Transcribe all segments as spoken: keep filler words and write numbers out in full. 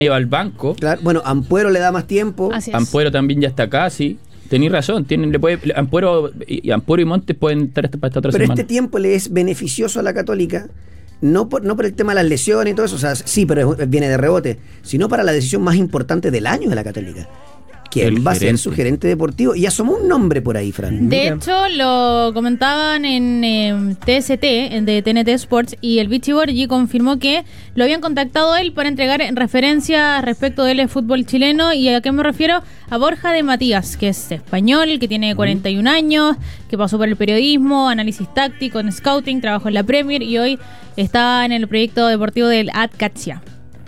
iba al banco. Claro, bueno, Ampuero le da más tiempo. Así es. Ampuero también ya está casi. Tenéis razón, tienen, le puede, Ampuero y Ampuero y Montes pueden estar para esta otra Pero semana. este tiempo le es beneficioso a la Católica, no por, no por el tema de las lesiones y todo eso, o sea, sí, pero es- viene de rebote, sino para la decisión más importante del año de la Católica. ¿Quién El va a ser gerente. su gerente deportivo? Y asomó un nombre por ahí, Fran. De hecho, lo comentaban en eh, T S T, en de T N T Sports, y el Vichy Borgi confirmó que lo habían contactado a él para entregar referencias respecto del fútbol chileno. ¿Y a qué me refiero? A Borja de Matías, que es español, que tiene cuarenta y un años, que pasó por el periodismo, análisis táctico, en scouting, trabajó en la Premier y hoy está en el proyecto deportivo del Atcatia.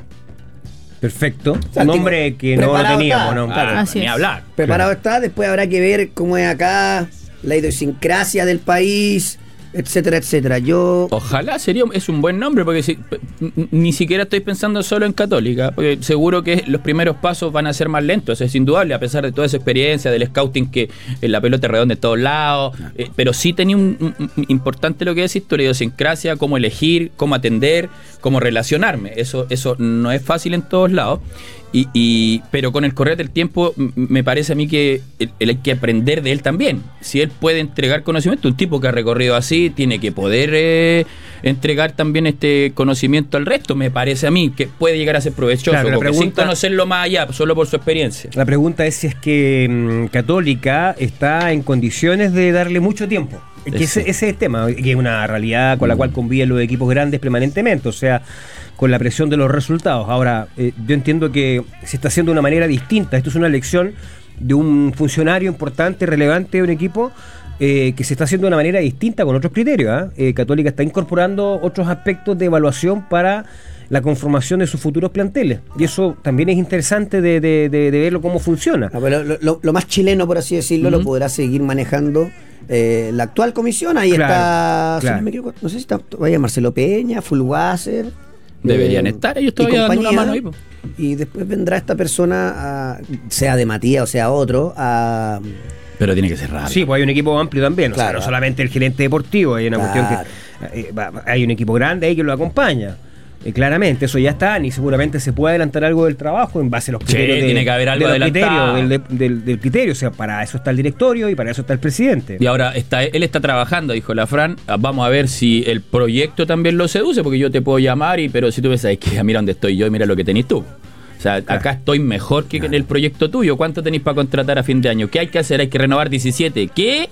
Perfecto. sea, Un nombre que no lo preparado teníamos, está. ¿no? Claro. Ah, Así ni es. hablar. Preparado está, después habrá que ver cómo es acá, la idiosincrasia del país, etcétera, etcétera. Yo... Ojalá sería es un buen nombre, porque si, p- n- ni siquiera estoy pensando solo en Católica, porque seguro que los primeros pasos van a ser más lentos, es indudable, a pesar de toda esa experiencia del scouting, que en la pelota es redonda de todos lados, eh, pero sí tenía un, un- un- importante lo que decís tú, la idiosincrasia, cómo elegir, cómo atender, cómo relacionarme, eso, eso no es fácil en todos lados. Y, y, pero con el correr del tiempo m- me parece a mí que el, el hay que aprender de él también. Si él puede entregar conocimiento, un tipo que ha recorrido así tiene que poder eh, entregar también este conocimiento al resto, me parece a mí, que puede llegar a ser provechoso, Claro, la porque sin pregunta- conocerlo más allá, solo por su experiencia. La pregunta es si es que mm, Católica está en condiciones de darle mucho tiempo. Es que ese, ese es el tema, que es una realidad con la cual conviven los equipos grandes permanentemente, o sea, con la presión de los resultados. Ahora, eh, yo entiendo que se está haciendo de una manera distinta. Esto es una elección de un funcionario importante, relevante de un equipo, eh, que se está haciendo de una manera distinta, con otros criterios. ¿ah? Eh, Católica está incorporando otros aspectos de evaluación para la conformación de sus futuros planteles. Y eso también es interesante de, de, de, de verlo cómo funciona. No, pero lo, lo- lo más chileno, por así decirlo, Ujú. lo podrá seguir manejando eh, la actual comisión. Ahí Claro, está, si claro. no me equivoco, no sé si está vaya Marcelo Peña, Fulwasser. Deberían eh, estar ellos y todavía dando una compañía. mano ahí, po. Y después vendrá esta persona, a- sea de Matías o sea otro, a... Pero tiene que ser rápido. Sí, pues hay un equipo amplio también, o sea, Claro. no solamente el gerente deportivo, hay una Claro. cuestión que eh, va- hay un equipo grande ahí que lo acompaña. Eh, claramente, eso ya está, y seguramente se puede adelantar algo del trabajo en base a los Sí, criterios. de- tiene que haber algo de los adelantado. criterios, del, del- del criterio, o sea, para eso está el directorio y para eso está el presidente. Y ahora está, él está trabajando, dijo la Fran. Ah, Vamos a ver si el proyecto también lo seduce, porque yo te puedo llamar, y pero si tú me sabes que mira dónde estoy yo y mira lo que tenés tú. O sea, acá estoy mejor que en el proyecto tuyo. ¿Cuánto tenéis para contratar a fin de año? ¿Qué hay que hacer? Hay que renovar diecisiete. ¿Qué?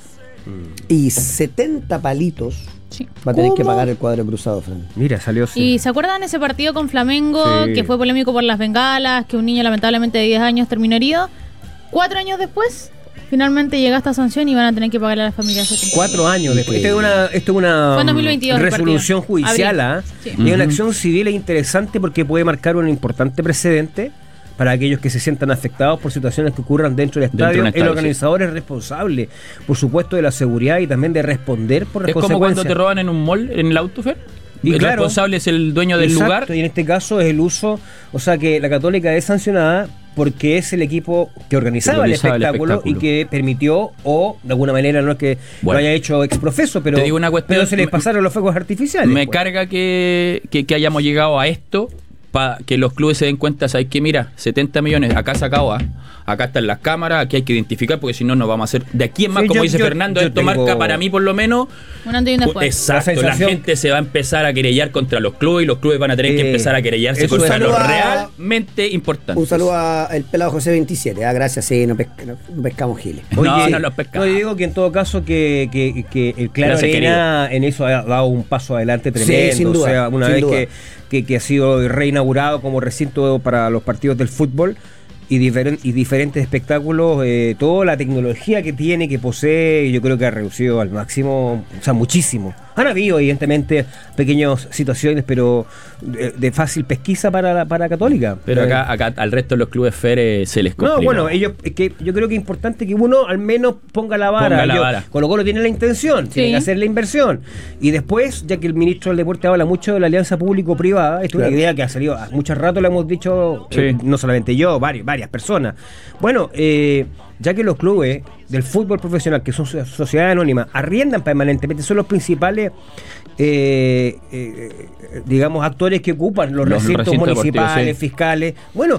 Y setenta palitos Sí. va a tener que ¿Cómo? pagar el cuadro cruzado, Fran. Mira, salió así. ¿Y se acuerdan ese partido con Flamengo Sí. que fue polémico por las bengalas, que un niño lamentablemente de diez años terminó herido? Cuatro años después, finalmente llega esta sanción y van a tener que pagarle a las familias. setenta. Cuatro años después. Esto es una, esto es una Fue en dos mil veintidós el resolución partido. judicial, Abril. ¿ah? Sí. Y es una Ujú. acción civil e interesante porque puede marcar un importante precedente para aquellos que se sientan afectados por situaciones que ocurran dentro del Dentro de estadio. un El estadio, organizador es responsable, por supuesto, de la seguridad y también de responder por las Es como consecuencias. cuando te roban en un mall, en el Autofer. Y el claro, responsable es el dueño del Exacto, lugar. y en este caso es el uso, o sea que la Católica es sancionada porque es el equipo que organizaba, Organizaba el, el espectáculo espectáculo. y que permitió, o de alguna manera no es que Bueno. lo haya hecho ex profeso, pero, Te digo una cuestión, pero se les me- pasaron los fuegos artificiales. Me pues. carga que, que, que hayamos llegado a esto, para que los clubes se den cuenta, ¿sabes qué? Mira, setenta millones, acá sacado, ¿ah? Acá están las cámaras, aquí hay que identificar, porque si no nos vamos a hacer, de aquí en más, Sí, como yo- dice yo- Fernando, yo esto tengo- marca para mí por lo menos. Un antes y un después. Exacto, La la, sensación- gente se va a empezar a querellar contra los clubes y los clubes van a tener que Eh, empezar a querellarse eso contra es- los Saluda- realmente importantes. Un saludo al pelado José veintisiete, ah, gracias, sí, no, pesca- no- no pescamos giles. No, Oye, no los pescamos. no, yo digo que en todo caso que, que, que el Claro Gracias, Arena en eso ha dado un paso adelante Sí, tremendo. sin duda, o sea, una sin vez duda. que, que, que ha sido reinaugurado como recinto para los partidos del fútbol y, diferen- y diferentes espectáculos, eh, toda la tecnología que tiene, que posee, yo creo que ha reducido al máximo, o sea, muchísimo. Han habido, evidentemente, pequeñas situaciones, pero de, de fácil pesquisa para la para Católica. Pero Eh, acá, acá al resto de los clubes F E R E se les complica. no, bueno, ellos, es que yo creo que es importante que uno al menos ponga la vara. Ponga la Yo- vara. Colo Colo tiene la intención, tiene Sí. que hacer la inversión. Y después, ya que el ministro del Deporte habla mucho de la alianza público-privada, esto es Claro. una idea que ha salido hace mucho rato, lo hemos dicho, Sí. eh, no solamente yo, varios, varias personas. Bueno, eh, ya que los clubes del fútbol profesional, que son sociedades anónimas, arriendan permanentemente, son los principales eh, eh, digamos actores que ocupan los, los recintos, recintos municipales, fiscales. Bueno,